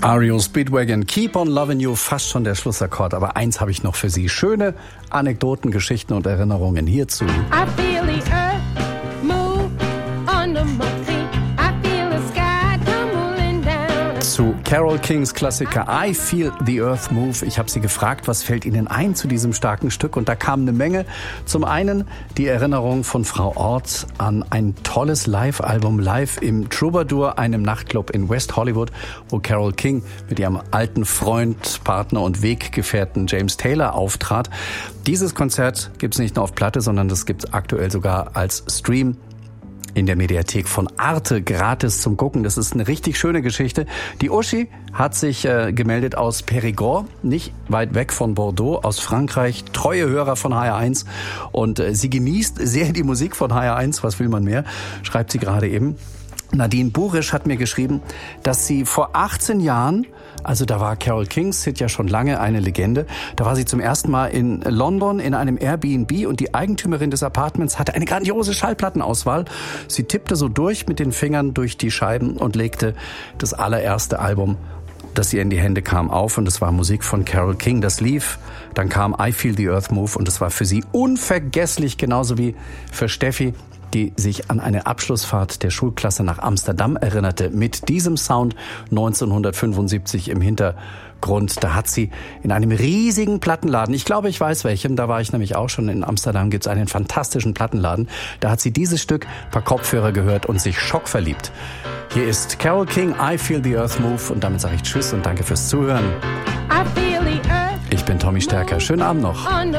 REO Speedwagon, Keep on Loving You, fast schon der Schlussakkord. Aber eins habe ich noch für Sie. Schöne Anekdoten, Geschichten und Erinnerungen hierzu. I feel the earth move under my feet. I feel the sky tumbling down. Zu Carole Kings Klassiker I Feel the Earth Move. Ich habe Sie gefragt, was fällt Ihnen ein zu diesem starken Stück? Und da kam eine Menge. Zum einen die Erinnerung von Frau Orth an ein tolles Live-Album, live im Troubadour, einem Nachtclub in West Hollywood, wo Carole King mit ihrem alten Freund, Partner und Weggefährten James Taylor auftrat. Dieses Konzert gibt's nicht nur auf Platte, sondern das gibt's aktuell sogar als Stream in der Mediathek von Arte gratis zum Gucken. Das ist eine richtig schöne Geschichte. Die Uschi hat sich gemeldet aus Périgord, nicht weit weg von Bordeaux, aus Frankreich, treue Hörer von HR1. Und sie genießt sehr die Musik von HR1. Was will man mehr? Schreibt sie gerade eben. Nadine Burisch hat mir geschrieben, dass sie vor 18 Jahren, also da war Carole Kings Hit ja schon lange eine Legende, da war sie zum ersten Mal in London in einem Airbnb und die Eigentümerin des Apartments hatte eine grandiose Schallplattenauswahl. Sie tippte so durch mit den Fingern durch die Scheiben und legte das allererste Album, das ihr in die Hände kam, auf, und es war Musik von Carole King. Das lief, dann kam I Feel the Earth Move und es war für sie unvergesslich, genauso wie für Steffi, die sich an eine Abschlussfahrt der Schulklasse nach Amsterdam erinnerte. Mit diesem Sound 1975 im Hintergrund. Da hat sie in einem riesigen Plattenladen, ich glaube, ich weiß welchem, da war ich nämlich auch schon, in Amsterdam gibt's einen fantastischen Plattenladen. Da hat sie dieses Stück per Kopfhörer gehört und sich schockverliebt. Hier ist Carole King, I Feel the Earth Move, und damit sage ich Tschüss und danke fürs Zuhören. I feel the earth. Ich bin Tommy Stärker. Schönen Abend noch.